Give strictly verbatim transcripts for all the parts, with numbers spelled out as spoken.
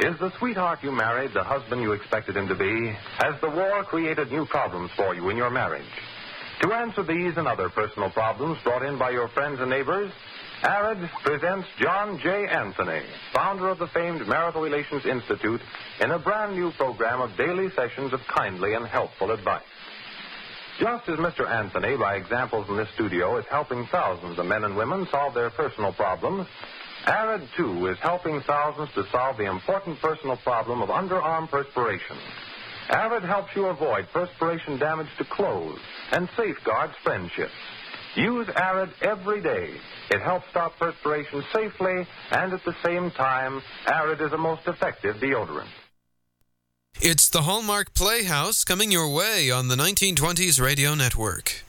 Is the sweetheart you married the husband you expected him to be? Has the war created new problems for you in your marriage? To answer these and other personal problems brought in by your friends and neighbors, ARID presents John J. Anthony, founder of the famed Marital Relations Institute, in a brand new program of daily sessions of kindly and helpful advice. Just as Mister Anthony, by examples in this studio, is helping thousands of men and women solve their personal problems, ARID, too, is helping thousands to solve the important personal problem of underarm perspiration. ARID helps you avoid perspiration damage to clothes and safeguards friendships. Use ARID every day. It helps stop perspiration safely, and at the same time, ARID is a most effective deodorant. It's the Hallmark Playhouse coming your way on the nineteen twenties Radio Network.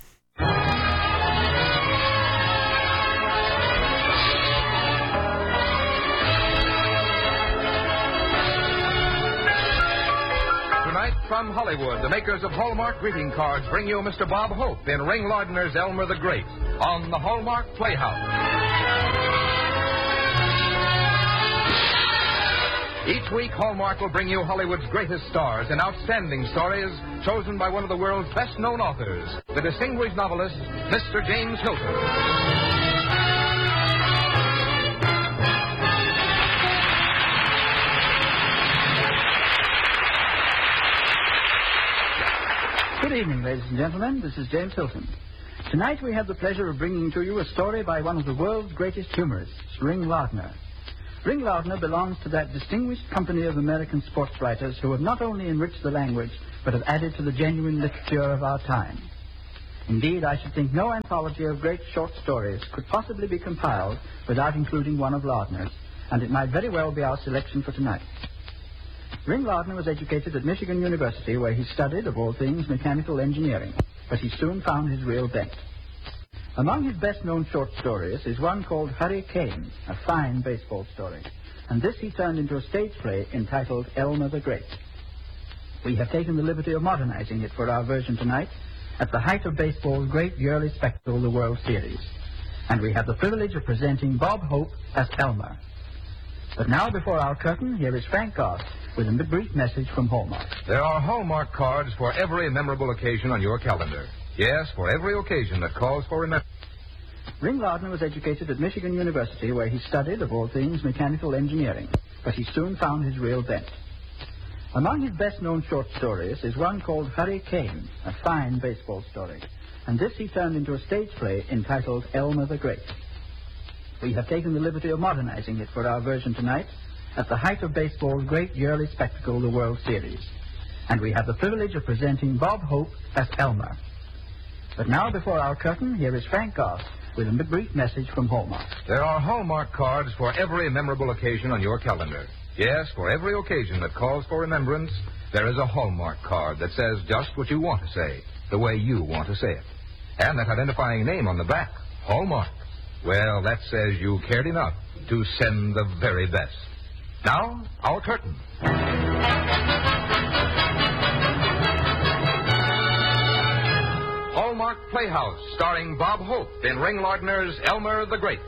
Tonight, from Hollywood, the makers of Hallmark greeting cards bring you Mister Bob Hope in Ring Lardner's Elmer the Great on the Hallmark Playhouse. Each week, Hallmark will bring you Hollywood's greatest stars and outstanding stories chosen by one of the world's best-known authors, the distinguished novelist, Mister James Hilton. Good evening, ladies and gentlemen. This is James Hilton. Tonight we have the pleasure of bringing to you a story by one of the world's greatest humorists, Ring Lardner. Ring Lardner belongs to that distinguished company of American sports writers who have not only enriched the language, but have added to the genuine literature of our time. Indeed, I should think no anthology of great short stories could possibly be compiled without including one of Lardner's, and it might very well be our selection for tonight. Ring Lardner was educated at Michigan University, where he studied, of all things, mechanical engineering, but he soon found his real bent. Among his best-known short stories is one called Hurricane, a fine baseball story, and this he turned into a stage play entitled Elmer the Great. We have taken the liberty of modernizing it for our version tonight at the height of baseball's great yearly spectacle, the World Series, and we have the privilege of presenting Bob Hope as Elmer. But now, before our curtain, here is Frank Goss with a brief message from Hallmark. There are Hallmark cards for every memorable occasion on your calendar. Yes, for every occasion that calls for remembrance. Ring Lardner was educated at Michigan University, where he studied, of all things, mechanical engineering, but he soon found his real bent. Among his best-known short stories is one called Hurricane, a fine baseball story, and this he turned into a stage play entitled Elmer the Great. We have taken the liberty of modernizing it for our version tonight at the height of baseball's great yearly spectacle, the World Series, and we have the privilege of presenting Bob Hope as Elmer. But now, before our curtain, here is Frank Goss with a brief message from Hallmark. There are Hallmark cards for every memorable occasion on your calendar. Yes, for every occasion that calls for remembrance, there is a Hallmark card that says just what you want to say, the way you want to say it. And that identifying name on the back, Hallmark. Well, that says you cared enough to send the very best. Now, our curtain. Hallmark Playhouse, starring Bob Hope in Ring Lardner's Elmer the Great.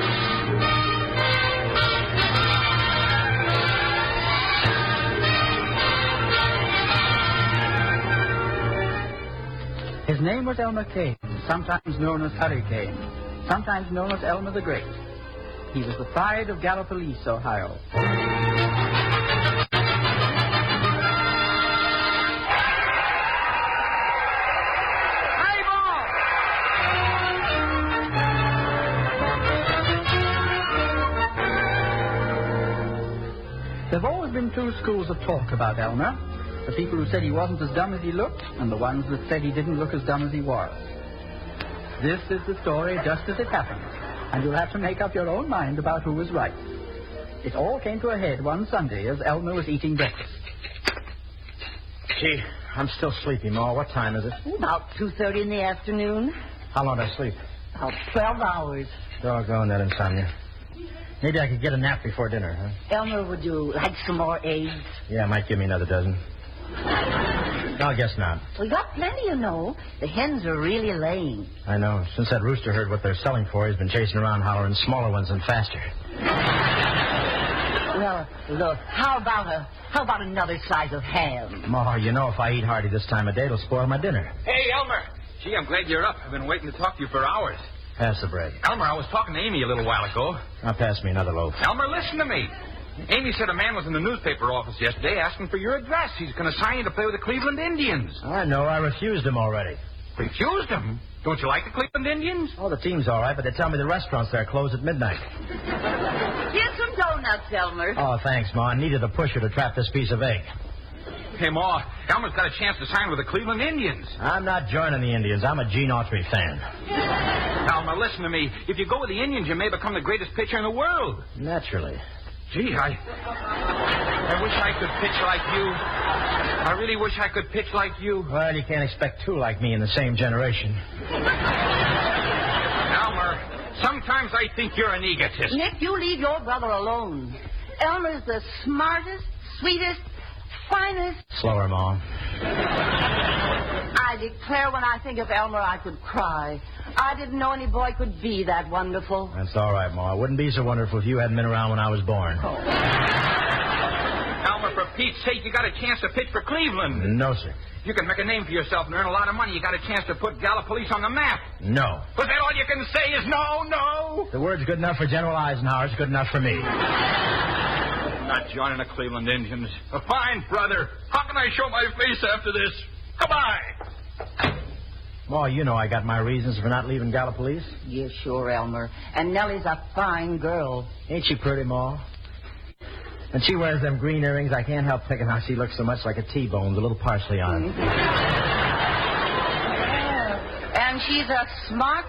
His name was Elmer Kane, sometimes known as Hurricane, sometimes known as Elmer the Great. He was the pride of Gallipolis, Ohio. There have always been two schools of talk about Elmer. The people who said he wasn't as dumb as he looked, and the ones that said he didn't look as dumb as he was. This is the story just as it happened, and you'll have to make up your own mind about who was right. It all came to a head one Sunday as Elmer was eating breakfast. Gee, I'm still sleepy, Ma. What time is it? About two thirty in the afternoon. How long did I sleep? About twelve hours. Doggone that insomnia. Maybe I could get a nap before dinner, huh? Elmer, would you like some more eggs? Yeah, might give me another dozen. No, I guess not. We got plenty, you know. The hens are really laying. I know. Since that rooster heard what they're selling for, he's been chasing around hollering smaller ones and faster. Well, Uh, look, how about a how about another slice of ham? Ma, you know if I eat hearty this time of day, it'll spoil my dinner. Hey, Elmer. Gee, I'm glad you're up. I've been waiting to talk to you for hours. Pass the bread. Elmer, I was talking to Amy a little while ago. Now pass me another loaf. Elmer, listen to me. Amy said a man was in the newspaper office yesterday asking for your address. He's going to sign you to play with the Cleveland Indians. I know. I refused him already. Refused him? Don't you like the Cleveland Indians? Oh, the team's all right, but they tell me the restaurants there close at midnight. Here's some donuts, Elmer. Oh, thanks, Ma. I needed a pusher to trap this piece of egg. Hey, Ma, Elmer's got a chance to sign with the Cleveland Indians. I'm not joining the Indians. I'm a Gene Autry fan. Elmer, listen to me. If you go with the Indians, you may become the greatest pitcher in the world. Naturally. Gee, I... I wish I could pitch like you. I really wish I could pitch like you. Well, you can't expect two like me in the same generation. Elmer, sometimes I think you're an egotist. Nick, you leave your brother alone. Elmer's the smartest, sweetest, finest... Slower, Mom. I declare when I think of Elmer, I could cry. I didn't know any boy could be that wonderful. That's all right, Ma. It wouldn't be so wonderful if you hadn't been around when I was born. Oh. Elmer, for Pete's sake, you got a chance to pitch for Cleveland. No, sir. You can make a name for yourself and earn a lot of money. You got a chance to put Gallipolis on the map. No. Was that all you can say is no, no? The word's good enough for General Eisenhower. It's good enough for me. I'm not joining the Cleveland Indians. A fine brother. How can I show my face after this? Goodbye. Ma, you know I got my reasons for not leaving Gallipolis. Yes, sure, Elmer. And Nellie's a fine girl. Ain't she pretty, Ma? And she wears them green earrings. I can't help thinking how she looks so much like a T-bone with a little parsley on it. Yeah. And she's a smart